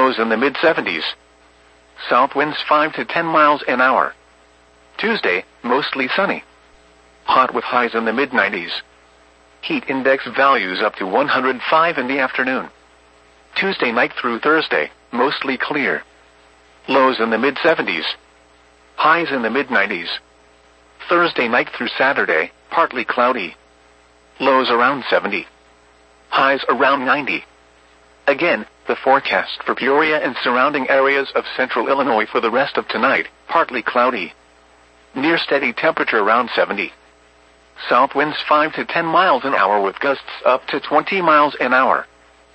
Lows in the mid-70s. South winds 5 to 10 miles an hour. Tuesday, mostly sunny. Hot with highs in the mid-90s. Heat index values up to 105 in the afternoon. Tuesday night through Thursday, mostly clear. Lows in the mid-70s. Highs in the mid-90s. Thursday night through Saturday, partly cloudy. Lows around 70. Highs around 90. Again, the forecast for Peoria and surrounding areas of central Illinois for the rest of tonight, partly cloudy. Near steady temperature around 70. South winds 5 to 10 miles an hour with gusts up to 20 miles an hour.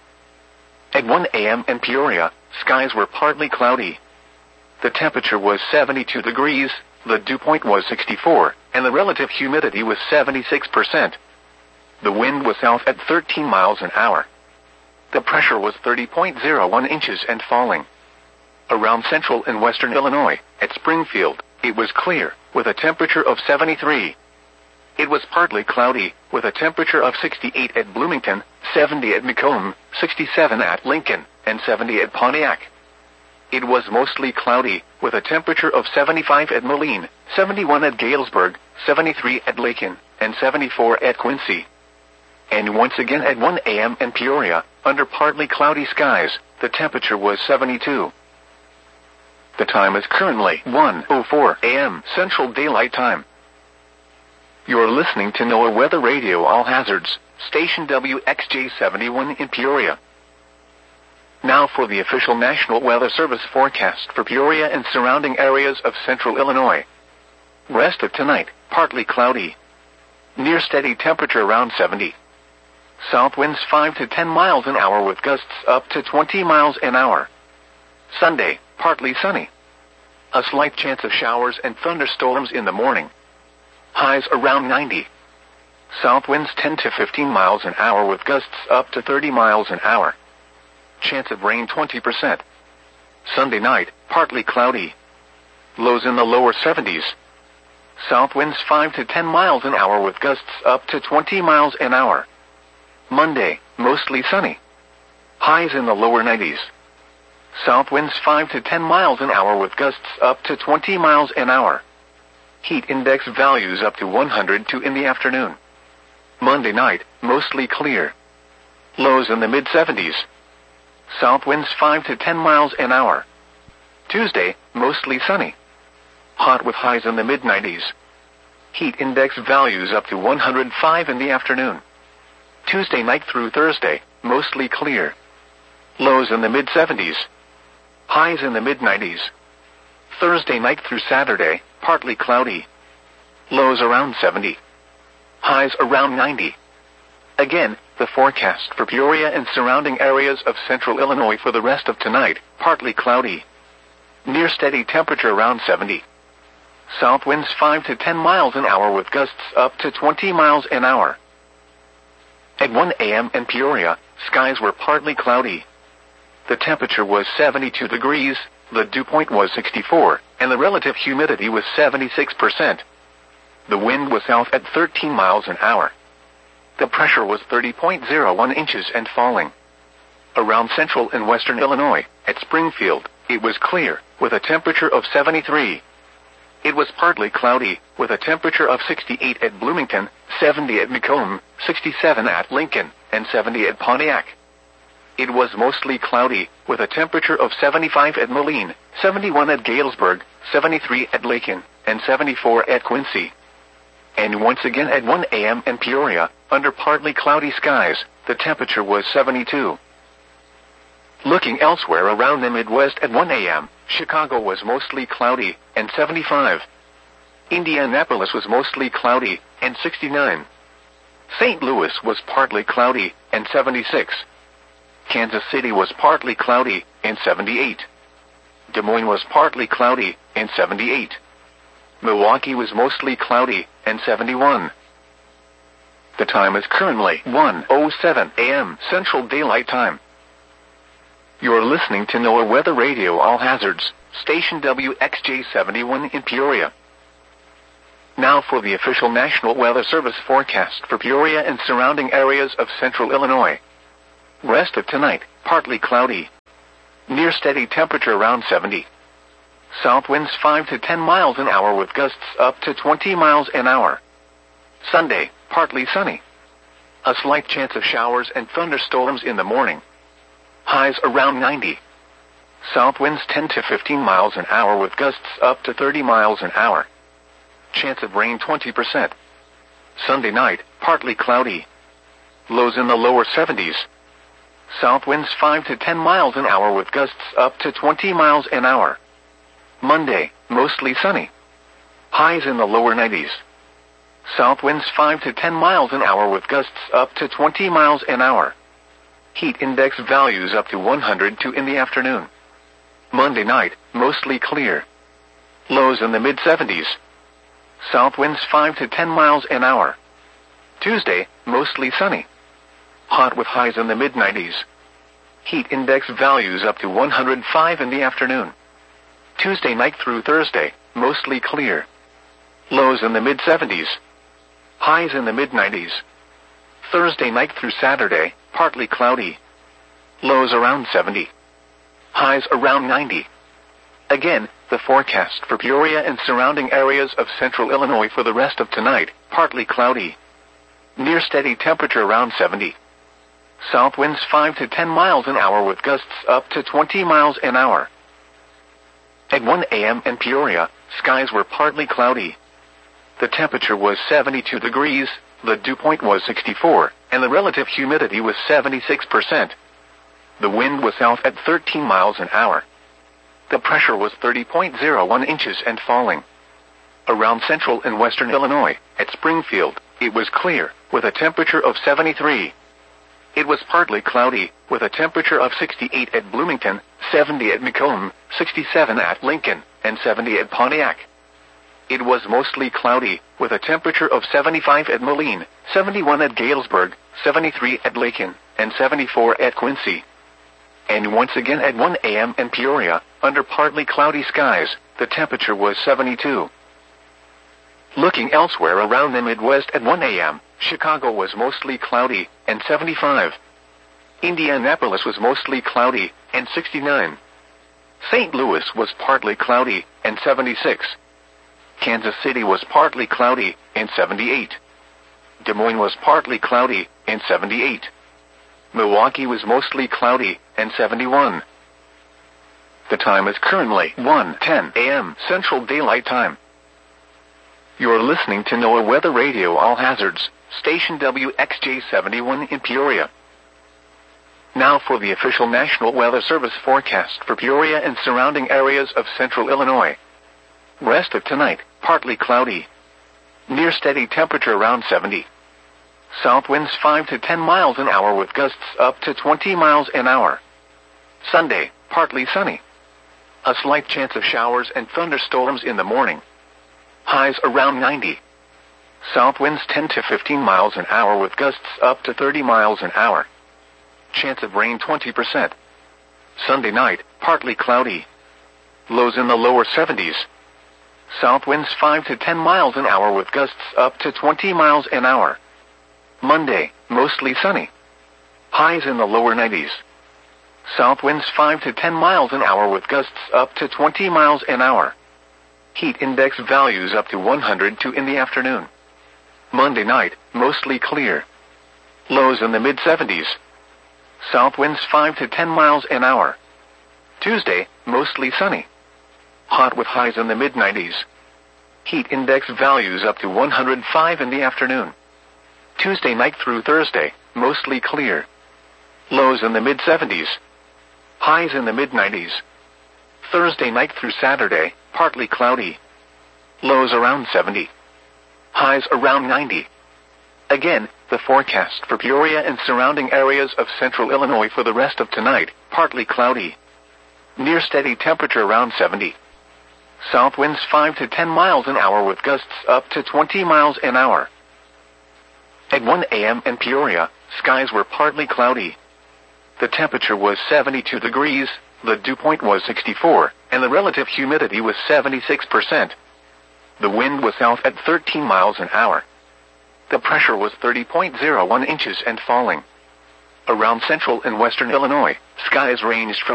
At 1 a.m. in Peoria, skies were partly cloudy. The temperature was 72 degrees, the dew point was 64, and the relative humidity was 76%. The wind was south at 13 miles an hour. The pressure was 30.01 inches and falling. Around central and western Illinois, at Springfield, it was clear, with a temperature of 73. It was partly cloudy, with a temperature of 68 at Bloomington, 70 at Macomb, 67 at Lincoln, and 70 at Pontiac. It was mostly cloudy, with a temperature of 75 at Moline, 71 at Galesburg, 73 at Lakin, and 74 at Quincy. And once again at 1 a.m. in Peoria, under partly cloudy skies, the temperature was 72. The time is currently 1:04 a.m. Central Daylight Time. You're listening to NOAA Weather Radio All Hazards, station WXJ71 in Peoria. Now for the official National Weather Service forecast for Peoria and surrounding areas of central Illinois. Rest of tonight, partly cloudy. Near steady temperature around 70. South winds 5 to 10 miles an hour with gusts up to 20 miles an hour. Sunday, partly sunny. A slight chance of showers and thunderstorms in the morning. Highs around 90. South winds 10 to 15 miles an hour with gusts up to 30 miles an hour. Chance of rain 20%. Sunday night, partly cloudy. Lows in the lower 70s. South winds 5 to 10 miles an hour with gusts up to 20 miles an hour. Monday, mostly sunny. Highs in the lower 90s. South winds 5 to 10 miles an hour with gusts up to 20 miles an hour. Heat index values up to 102 in the afternoon. Monday night, mostly clear. Lows in the mid-70s. South winds 5 to 10 miles an hour. Tuesday, mostly sunny. Hot with highs in the mid-90s. Heat index values up to 105 in the afternoon. Tuesday night through Thursday, mostly clear. Lows in the mid-70s. Highs in the mid-90s. Thursday night through Saturday, partly cloudy. Lows around 70. Highs around 90. Again, the forecast for Peoria and surrounding areas of central Illinois for the rest of tonight, partly cloudy. Near steady temperature around 70. South winds 5 to 10 miles an hour with gusts up to 20 miles an hour. At 1 a.m. in Peoria, skies were partly cloudy. The temperature was 72 degrees, the dew point was 64, and the relative humidity was 76%. The wind was south at 13 miles an hour. The pressure was 30.01 inches and falling. Around central and western Illinois, at Springfield, it was clear, with a temperature of 73. It was partly cloudy, with a temperature of 68 at Bloomington, 70 at Macomb, 67 at Lincoln, and 70 at Pontiac. It was mostly cloudy, with a temperature of 75 at Moline, 71 at Galesburg, 73 at Lakin, and 74 at Quincy. And once again at 1 a.m. in Peoria, under partly cloudy skies, the temperature was 72. Looking elsewhere around the Midwest at 1 a.m., Chicago was mostly cloudy, and 75. Indianapolis was mostly cloudy, and 69. St. Louis was partly cloudy, and 76. Kansas City was partly cloudy, and 78. Des Moines was partly cloudy, and 78. Milwaukee was mostly cloudy, and 71. The time is currently 1:07 a.m. Central Daylight Time. You're listening to NOAA Weather Radio All Hazards, station WXJ71 in Peoria. Now for the official National Weather Service forecast for Peoria and surrounding areas of central Illinois. Rest of tonight, partly cloudy. Near steady temperature around 70. South winds 5 to 10 miles an hour with gusts up to 20 miles an hour. Sunday, partly sunny. A slight chance of showers and thunderstorms in the morning. Highs around 90. South winds 10 to 15 miles an hour with gusts up to 30 miles an hour. Chance of rain 20%. Sunday night, partly cloudy. Lows in the lower 70s. South winds 5 to 10 miles an hour with gusts up to 20 miles an hour. Monday, mostly sunny. Highs in the lower 90s. South winds 5 to 10 miles an hour with gusts up to 20 miles an hour. Heat index values up to 102 in the afternoon. Monday night, mostly clear. Lows in the mid-70s. South winds 5 to 10 miles an hour. Tuesday, mostly sunny. Hot with highs in the mid-90s. Heat index values up to 105 in the afternoon. Tuesday night through Thursday, mostly clear. Lows in the mid-70s. Highs in the mid-90s. Thursday night through Saturday, partly cloudy. Lows around 70. Highs around 90. Again, the forecast for Peoria and surrounding areas of central Illinois for the rest of tonight, partly cloudy. Near steady temperature around 70. South winds 5 to 10 miles an hour with gusts up to 20 miles an hour. At 1 a.m. in Peoria, skies were partly cloudy. The temperature was 72 degrees, the dew point was 64, and the relative humidity was 76%. The wind was south at 13 miles an hour. The pressure was 30.01 inches and falling. Around central and western Illinois, at Springfield, it was clear, with a temperature of 73. It was partly cloudy, with a temperature of 68 at Bloomington, 70 at Macomb, 67 at Lincoln, and 70 at Pontiac. It was mostly cloudy, with a temperature of 75 at Moline, 71 at Galesburg, 73 at Lakin, and 74 at Quincy. And once again at 1 a.m. in Peoria, under partly cloudy skies, the temperature was 72. Looking elsewhere around the Midwest at 1 a.m., Chicago was mostly cloudy, and 75. Indianapolis was mostly cloudy, and 69. St. Louis was partly cloudy, and 76. Kansas City was partly cloudy, and 78. Des Moines was partly cloudy, and 78. Milwaukee was mostly cloudy, and 71. The time is currently 1:10 a.m. Central Daylight Time. You're listening to NOAA Weather Radio All Hazards, station WXJ71 in Peoria. Now for the official National Weather Service forecast for Peoria and surrounding areas of central Illinois. Rest of tonight, partly cloudy. Near steady temperature around 70. South winds 5 to 10 miles an hour with gusts up to 20 miles an hour. Sunday, partly sunny. A slight chance of showers and thunderstorms in the morning. Highs around 90. South winds 10 to 15 miles an hour with gusts up to 30 miles an hour. Chance of rain 20%. Sunday night, partly cloudy. Lows in the lower 70s. South winds 5 to 10 miles an hour with gusts up to 20 miles an hour. Monday, mostly sunny. Highs in the lower 90s. South winds 5 to 10 miles an hour with gusts up to 20 miles an hour. Heat index values up to 102 in the afternoon. Monday night, mostly clear. Lows in the mid-70s. South winds 5 to 10 miles an hour. Tuesday, mostly sunny. Hot with highs in the mid-90s. Heat index values up to 105 in the afternoon. Tuesday night through Thursday, mostly clear. Lows in the mid-70s. Highs in the mid-90s. Thursday night through Saturday, partly cloudy. Lows around 70. Highs around 90. Again, the forecast for Peoria and surrounding areas of central Illinois for the rest of tonight, partly cloudy. Near steady temperature around 70. South winds 5 to 10 miles an hour with gusts up to 20 miles an hour. At 1 a.m. in Peoria, skies were partly cloudy. The temperature was 72 degrees, the dew point was 64, and the relative humidity was 76%. The wind was south at 13 miles an hour. The pressure was 30.01 inches and falling. Around central and western Illinois, skies ranged from